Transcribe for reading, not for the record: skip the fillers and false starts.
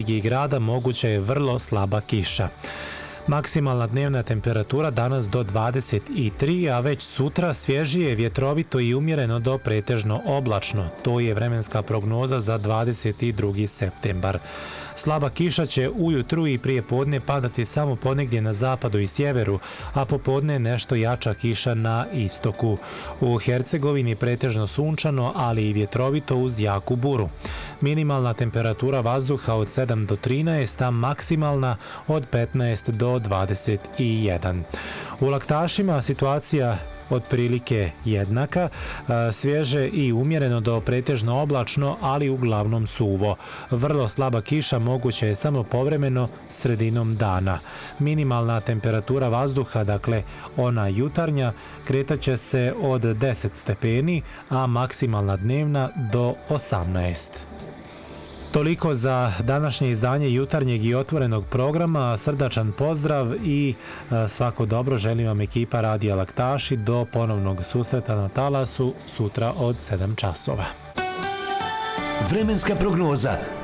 regiji grada moguća je vrlo slaba kiša. Maksimalna dnevna temperatura danas do 23, a već sutra svježije, vjetrovito i umjereno do pretežno oblačno. To je vremenska prognoza za 22. septembar. Slaba kiša će ujutru i prije podne padati samo ponegdje na zapadu i sjeveru, a popodne nešto jača kiša na istoku. U Hercegovini pretežno sunčano, ali i vjetrovito uz jaku buru. Minimalna temperatura vazduha od 7 do 13, a maksimalna od 15 do 21. U Laktašima situacija otprilike jednaka, svježe i umjereno do pretežno oblačno, ali uglavnom suvo. Vrlo slaba kiša moguća je samo povremeno sredinom dana. Minimalna temperatura vazduha, dakle ona jutarnja, kretat će se od 10 stepeni, a maksimalna dnevna do 18. Toliko za današnje izdanje jutarnjeg i otvorenog programa. Srdačan pozdrav i svako dobro želim vam ekipa Radija Laktaši do ponovnog susreta na talasu sutra od 7 časova. Vremenska prognoza